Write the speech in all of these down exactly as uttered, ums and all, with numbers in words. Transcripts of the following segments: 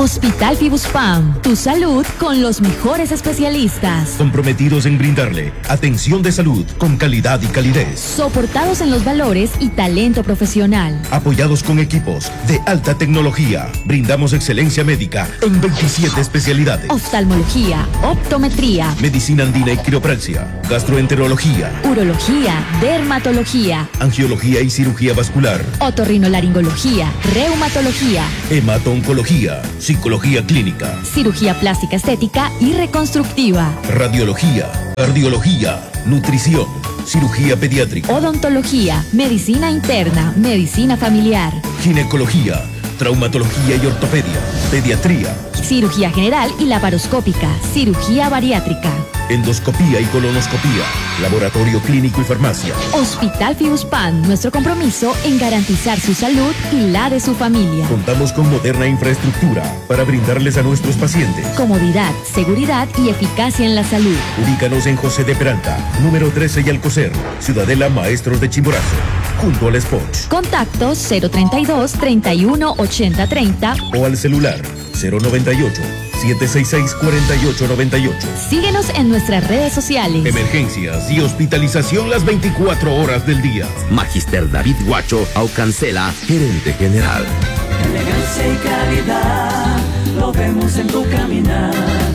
Hospital Fibuspam, tu salud con los mejores especialistas. Comprometidos en brindarle atención de salud con calidad y calidez. Soportados en los valores y talento profesional. Apoyados con equipos de alta tecnología. Brindamos excelencia médica en veintisiete especialidades. Oftalmología, optometría, medicina andina y quiropraxia, gastroenterología, urología, dermatología, angiología y cirugía vascular, otorrinolaringología, reumatología, hemato-oncología, psicología clínica, cirugía plástica estética y reconstructiva, radiología, cardiología, nutrición, cirugía pediátrica, odontología, medicina interna, medicina familiar, ginecología, traumatología y ortopedia, pediatría, cirugía general y laparoscópica, cirugía bariátrica, endoscopía y colonoscopía, laboratorio clínico y farmacia. Hospital Fibuspam, nuestro compromiso en garantizar su salud y la de su familia. Contamos con moderna infraestructura para brindarles a nuestros pacientes comodidad, seguridad y eficacia en la salud. Ubícanos en José de Peralta, número trece y Alcocer, Ciudadela Maestros de Chimborazo, junto al Spot. Contactos cero treinta y dos, treinta y uno, ochenta, treinta o al celular cero noventa y ocho, siete seis seis, cuatro ocho nueve ocho. Síguenos en nuestras redes sociales. Emergencias y hospitalización las veinticuatro horas del día. Magister David Guacho Aucancela, gerente general. Elegancia y calidad, lo vemos en tu caminar.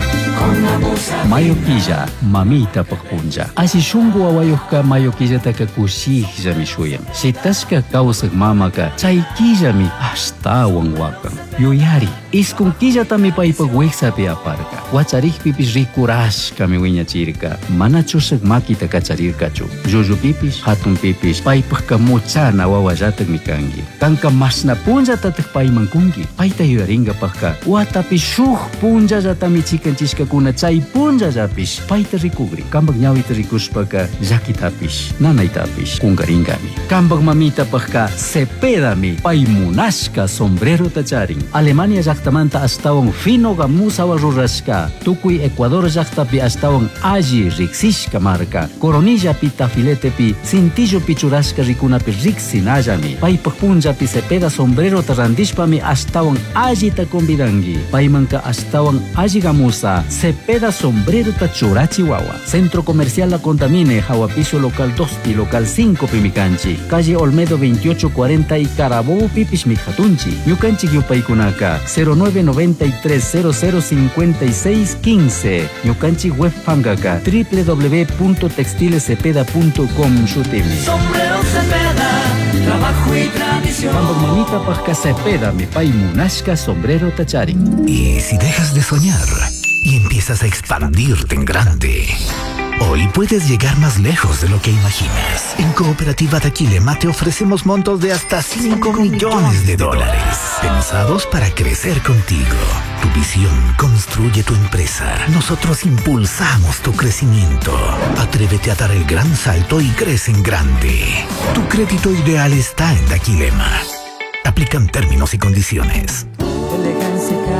Mayoquilla, mamita pagpunja. Asi shungu awayuhka mayoquilla taka kushija mi shuyan. Si taska kausak mamaka, chaykilla mi hasta wangwakan. Yuyari, iskunkilla tami paipagweksa pi aparka. Wacharik pipis rikurash kami wiña chirka. Mana chusak makita kacharirka chu. Juju pipis, hatun pipis, paipagka muchana wawajatak mi kangi. Kanka masna punja tatak paimangkungi. Paita yuyaringa pagka. Watapi shuh punja jatami chikan chiska kuna chay punja japis paita rikugri kambag nyawita rikuspaka jakitapish nanaitapish kungaringami kambag mamita pagka sepedami paimunashka sombrero tacharing Alemania jaktamanta astawan fino gamusa warurashka tukui Ecuador jaktapi astawan aji riksishka marka coronilla pi tafilete pi cintillo pichurashka rikunapi riksinajami paipag punja pi sepeda sombrero tarandishpami astawan aji takombirangi paimanka astawan aji gamusa Cepeda Sombrero Tachura, Chihuahua. Centro Comercial La Contamine, Jahuapiso Local dos y Local cinco Pimicanchi. Calle Olmedo veintiocho cuarenta y Carabobo Pipis Mijatunchi. Yucanchi Yupaikunaka cero nueve noventa y tres cero cero cincuenta y seis quince. Yucanchi Web Pangaka w w w punto textilesepeda punto com Shutimi. Sombrero Cepeda, trabajo y tradición. Cuando mamita Pasca Cepeda, mi pai munashka sombrero tachari. Y si dejas de soñar y empiezas a expandirte en grande, hoy puedes llegar más lejos de lo que imaginas. En Cooperativa Daquilema te ofrecemos montos de hasta cinco millones de dólares, pensados para crecer contigo. Tu visión construye tu empresa. Nosotros impulsamos tu crecimiento. Atrévete a dar el gran salto y crece en grande. Tu crédito ideal está en Daquilema. Aplican términos y condiciones. Elegancia y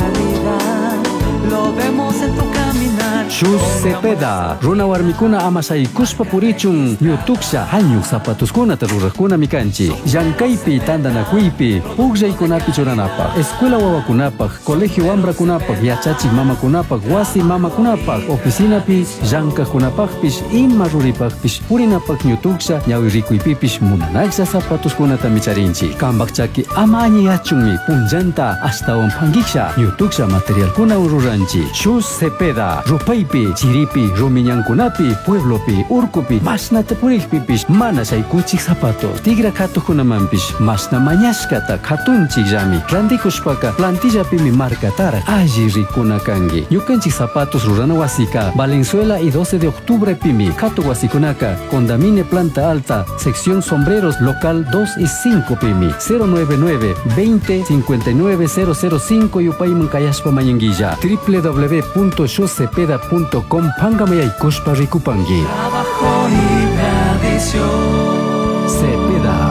calidad, lo vemos en tu caminar. Shoes Cepeda, Runa Warmikuna Amasai Kuspa Purichun, Yutuksha, Hanyu Zapatos Kuna Tarurakuna Mikanchi, Yankaipi Tandana Kuipi, Ugjay Kunapi Churanapa, Escuela Wawa Kunapak, Colegio Ambra Kunapak, Yachachi Mama Kunapak, Wasi Mama Kunapak, Oficina Pi, Yanka Kunapak Pish, In Maruripak Pish, Purinapak Yutuksha, Nyawirikuipi Pish, Munanaxa Zapatos Kuna Tamicharinchi, Kambakchaki Amani Achumi, Punjanta, hasta un Pangiksha, Yutuksha Material Kuna Ururanchi, Shoes Cepeda, Rupai Chiripi, Rumiñankunapi, Pueblopi, Urcupi, Masna Tapurikpipish, Manasay Kuchik Zapatos, Tigra Kato Kunamampish, Masna Mañashkata, Katunchik Jami, Randikushpaka, Plantilla Pimi Marca Tara, Aji Rikuna Kangi, Yukanchik Zapatos Rurana Huasica, Valenzuela y doce de octubre Pimi, Kato Huasikunaka, Condamine Planta Alta, Sección Sombreros Local dos y cinco Pimi, cero nueve nueve, veinte, cincuenta y nueve cero cero cinco Yupaiman Kayashpa Mayanguilla, w w w punto shoesepeda punto com Pangamay Kushpa Rikupangi. Trabajo y tradición. Cepeda.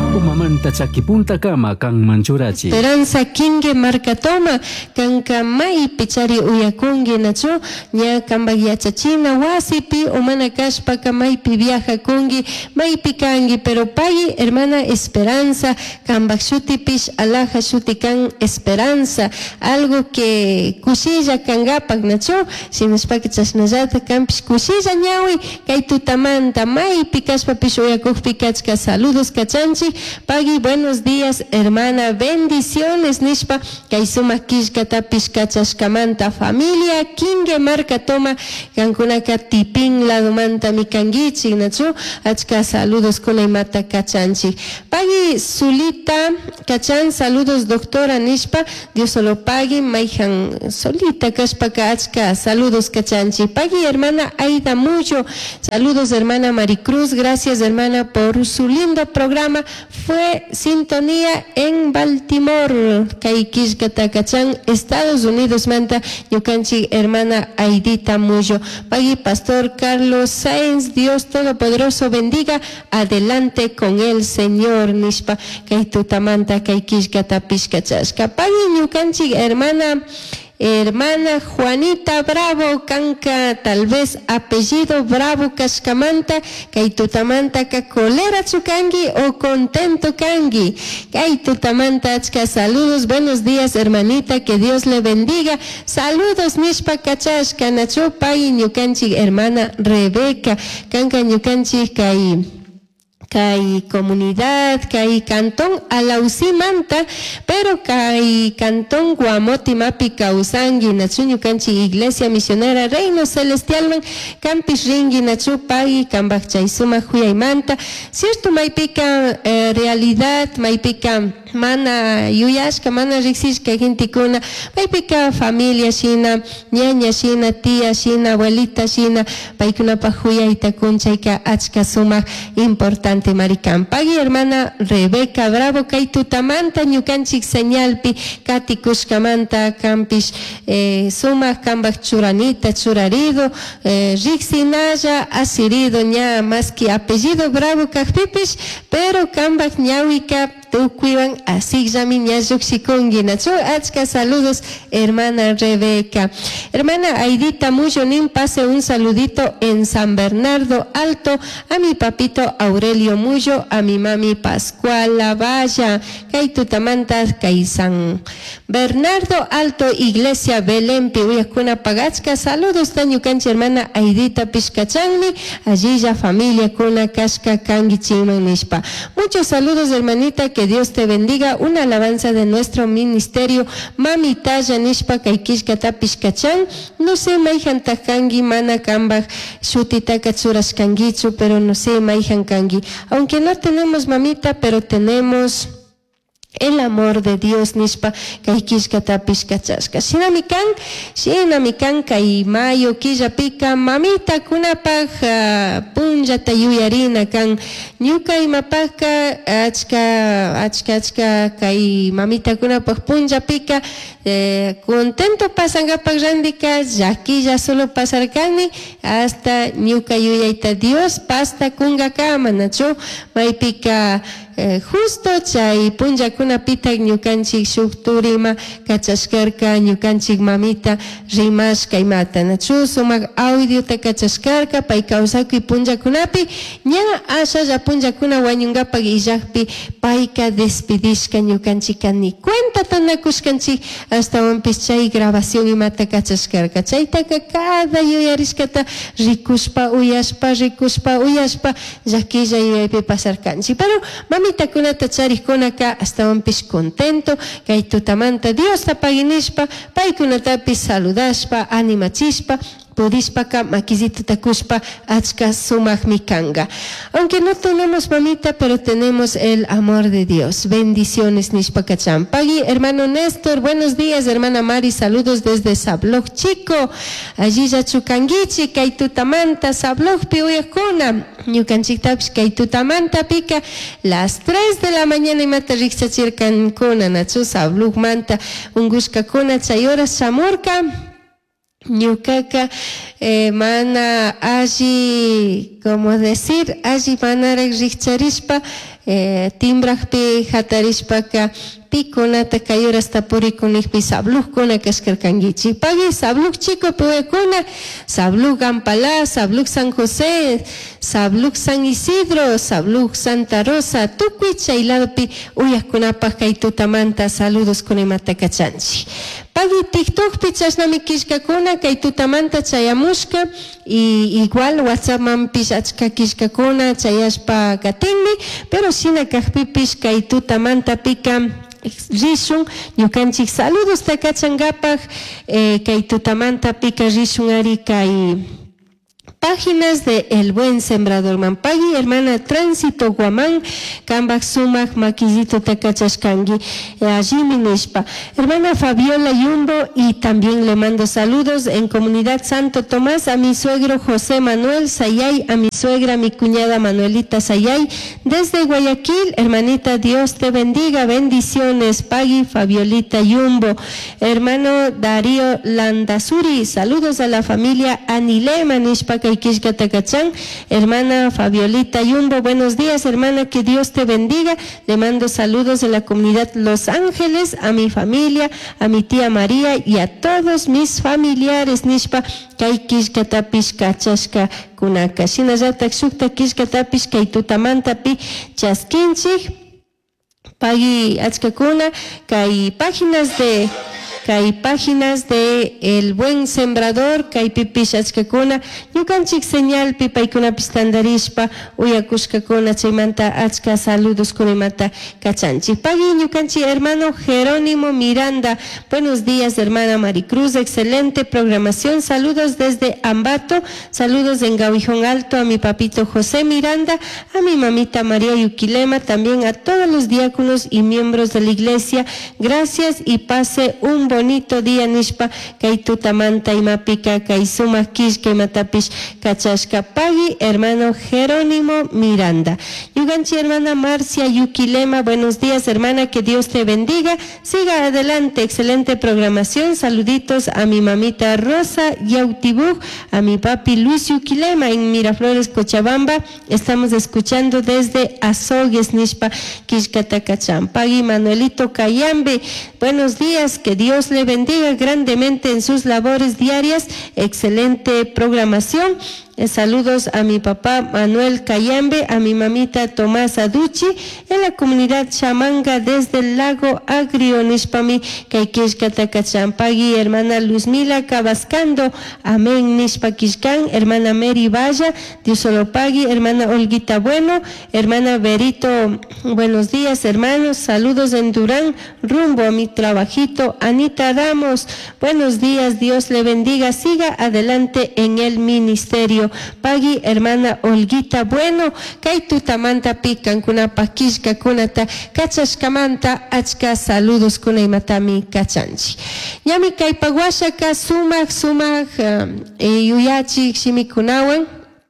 Umamanta chakipunta kama kang manchurachi. Esperanza kinge markatoma kanka mai pichari uyakungi nacho nya kambag yachachina wasipi umana kashpa kamaipi viaja kungi maipi kangi pero pagi hermana Esperanza kambag shuti pish alaja shuti kan Esperanza algo que kusilla kangapak nacho sinuspaki chasnallata kampish kusilla ñawi kay tutamanta maipi kashpa pish uyakukpi kachka saludos kachanchi pagi buenos días hermana bendiciones nishpa kay sumak kishkata pishkachashkamanta familia kinge marca toma kankunaka tipin lado manta mi kangichi nachu achka saludos kuna imata kachanchi pagi Zulita kachan saludos doctora nishpa Dios solo pagi maihan solita kashpaka achka saludos kachanchi pagi hermana Aida Mucho saludos hermana Maricruz gracias hermana por su lindo programa fue sintonía en Baltimore Kaikishkata kachan Estados Unidos manta yukanchi hermana Aidita Muyo pagi pastor Carlos Sáenz Dios Todopoderoso bendiga adelante con el Señor nishpa kaitutamanta kaikishkata pishkachashka pagi yukanchi hermana Hermana Juanita Bravo Kanka, tal vez apellido Bravo Kashkamanta, Kaitutamanta Kakolera Chukangi o Contento Kangi. Kaitutamanta Achka, saludos, buenos días hermanita, que Dios le bendiga. Saludos Nishpa Kachashka, Nacho Pai Nyukanchi, hermana Rebeca, Kanka Nyukanchi Kai. Kai comunidad, kai cantón Alausimanta, pero kai cantón Guamoti Mapi Causangi, Nachu Kanchi Iglesia Misionera Reino Celestial Man, Campis Ringi, Nachu Pagi, Kambach Chaisuma Huyaimanta, cierto Maipika eh, realidad, Maipika mana yuyashka, mana rixishka gintikuna, Maipika familia shina, ñaña shina, tía shina, abuelita shina, Paikuna Pajuya Itakunchaika, Achka Suma, importante. Maricán. Pagi hermana Rebeca Bravo Kaitutamanta Ñukanchik señalpi Kati Kushkamanta Campish eh, Suma Kambach Churanita Churarido eh, Rixinaya Asirido ña más que apellido Bravo Kajpipish pero Kambach Ñawika Tukuiban así llami ñayuxikongi nacho achka saludos hermana Rebeca hermana Aidita Muyo nin pase un saludito en San Bernardo Alto a mi papito Aurelio Muyo a mi mami Pascual Lavalla Kaitutamanta Kai San Bernardo Alto Iglesia Belén Piuyakuna Pagachka saludos tañukanchi hermana Aidita Pishkachangni allí ya familia kuna kashka kangi chiman nishpa muchos saludos hermanita que Dios te bendiga. Una alabanza de nuestro ministerio. Mami Taya Nishpa Kaikishkata Pishkachan. No sé, Maihan Takangi, Mana Kambach, Shutitaka Tsurashkangichu, pero no sé, Maihan Kangi. Aunque no tenemos mamita, pero tenemos el amor de Dios nishpa kaikishkata pishkachashka shinamikan shinamikan kai mayo killa pika mamita kunapaj uh, punja tayuyarina kan ñuka imapaka achka achka achka kai mamita kunapaj punja pika eh, contento pasangapak randika yakilla solo pasarkani hasta ñuka yuyaita Dios pasta kunga kama nacho maipika Eh, justo chay punja kuna pita ñukanchik shukturima kachashkarka ñukanchik mamita rimash kaymata nachu sumak audio ta kachashkarka pay kawsakuy punja kunapi ña ashalla punja kuna wañungapak illakpi payka despidishka ñukanchika ni cuenta tanakushkanchik hasta wampis chay grabación imata kachashkarka chaytaka cada yuyarishkata rikushpa uyashpa rikushpa uyashpa llakilla yuyaypi pasarkanchik pero mami Takuna tacharikuna hasta un pis contento, que tutamanta Dios tapaginishpa, paikuna tapis saludashpa, animachispa, pudispaka makizito takushpa, achka sumak mikanga. Aunque no tenemos mamita, pero tenemos el amor de Dios. Bendiciones nishpakacham. Pagi, hermano Néstor, buenos días, hermana Mari, saludos desde Sabloj Chico, allí ya chukangichi, kaitutamanta, Sabloj piuyakuna. Ñukanchiktapish kaitutamanta pika las tres de la mañana y mata rikchachirkan kuna nachu Sabloj manta ungushka kuna chayoras chamurka ñukaka eh, mana allí como decir allí manarek rikcharishpa eh, timbrajpi hatarishpaka pikunata kayurasta purikunikpi sablujkuna kashkarkangichi. Pagi sabluk chico puekuna, sabluk Ampalá, sabluk San José, sabluk San Isidro, sabluk Santa Rosa, tukui chayladopi uyakunapaj kay tutamanta saludos kunimata kachanchi. Pagi TikTokpi chashnami kishkakuna kay tutamanta chayamushka y igual WhatsApp manpish achka kishkakuna chayashpa katinmi, pero sina kajpipish kay tutamanta pika rishun ñukanchik saludos takachangapaj eh, kay tutamanta pika rishun ari kay páginas de El Buen Sembrador Mampagi, hermana Tránsito Guamán, Kambak Sumak, Maquillito Tacachaskangi, Ajimi Nishpa, hermana Fabiola Yumbo, y también le mando saludos en Comunidad Santo Tomás a mi suegro José Manuel Sayay, a mi suegra, mi cuñada Manuelita Sayay, desde Guayaquil, hermanita, Dios te bendiga, bendiciones, Pagi, Fabiolita Yumbo, hermano Darío Landazuri, saludos a la familia Anilema Nishpa, hermana Fabiolita Yumbo, buenos días, hermana, que Dios te bendiga. Le mando saludos de la comunidad Los Ángeles, a mi familia, a mi tía María y a todos mis familiares. Nishpa, kay kishkatapish kachashka kunaka. Shinayata ksukta kishkatapish kay tutamantapi chaskinchik. Pagi achkakuna, kay páginas de Kay páginas de El Buen Sembrador, kay pipish achkakuna, ñukanchik señal pipaykuna pistandarishpa, uyakushkakuna chaymanta achka saludos kunimata kachanchik. Pagi ñukanchik hermano Jerónimo Miranda, buenos días hermana Maricruz, excelente programación, saludos desde Ambato, saludos en Gauijón Alto a mi papito José Miranda, a mi mamita María Yuquilema, también a todos los diáconos y miembros de la iglesia, gracias y pase un bonito día Nishpa, kay tutamanta y mapika, kay suma kish, kay matapish, kachashka. Pagi, hermano Jerónimo Miranda. Yuganchi, hermana Marcia Yuquilema, buenos días, hermana, que Dios te bendiga. Siga adelante, excelente programación. Saluditos a mi mamita Rosa Yautibú, a mi papi Luis Yuquilema en Miraflores, Cochabamba. Estamos escuchando desde Azogues, Nishpa, Kishkatakacham. Pagi, Manuelito Cayambe, buenos días, que Dios le bendiga grandemente en sus labores diarias. Excelente programación. Saludos a mi papá Manuel Cayambe, a mi mamita Tomás Aduchi, en la comunidad Chamanga desde el lago Agrio, Nishpami, Kaikishkatacachampagui, hermana Luzmila Cabascando, amén, Nishpakishkan, hermana Mary Valla, Diosolopagui, hermana Olguita Bueno, hermana Berito, buenos días hermanos, saludos en Durán, rumbo a mi trabajito, Anita Ramos, buenos días, Dios le bendiga, siga adelante en el ministerio. Pagi, hermana Olguita Bueno, kay tutamanta pican kuna pakishka kunata kachashkamanta achka saludos kuna imatami kachanchi. Yami kay paguashaka sumak sumak um, e yuyachi shimikunawan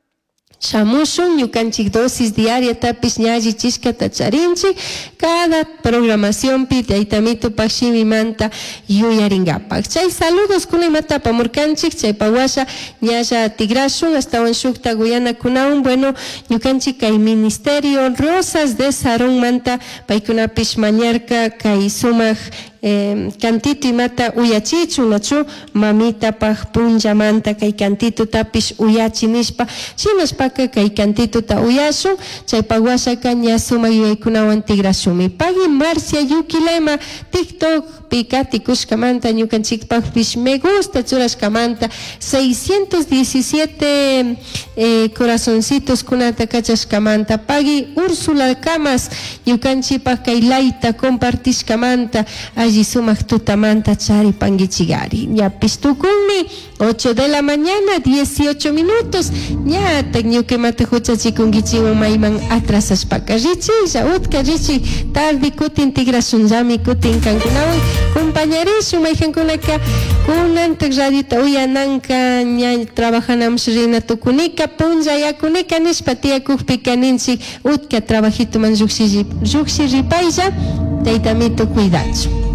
Shamushun, ñukanchik dosis diaria tapis ñalli chishka tacharinchik, cada programación pide aitamito pashimi manta yuyaringapak. Chay saludos kunimata pamurkanchik, chay pawasha ñalla tigrashun, hasta shukta Guyana kunaun, bueno, ñukanchik kay ministerio Rosas de Sarón manta, paykunapish mañarka kay sumak Eh, cantito y mata uyachichu nachu mamita paj punja manta kay cantito tapish uyachi nishpa shinaspaka kay cantito ta uyashu chay pagwasha kanya suma yuyaykunawan tigrashumi. Pagi Marcia Yuquilema TikTok pikati kushkamanta ñukanchik pajpish me gusta churashkamanta seiscientos diecisiete eh, corazoncitos kunata kachashkamanta. Pagi Úrsula Camas ñukanchik paj kay laita compartishkamanta allí sumak tutamanta chari pangichigari. Ya pistukumi ocho de la mañana dieciocho minutos ya tecñuque mate huchachikungichiwan mayman atrasashpaka richi ya utka richi tardi kutin tigrasun llami kutin kankunawan compañerishu mayjankunaka kunantak radita uyananka ña trabajanamsh rina tukunika punja yakunika nishpa tiyakukpika ninchik utka trabajito man lluksiripaylla taytamito cuidachu.